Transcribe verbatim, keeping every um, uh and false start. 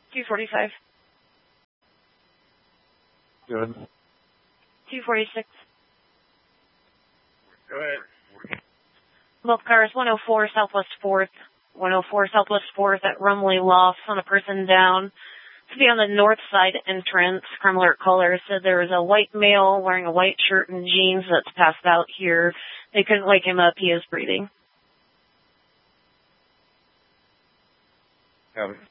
two forty-five. Good. two forty-six. Go ahead. Both cars, one oh four Southwest fourth. one oh four Southwest fourth at Rumley Lofts on a person down. To be on the north side entrance, crime alert caller said there was a white male wearing a white shirt and jeans that's passed out here. They couldn't wake him up. He is breathing. Got it.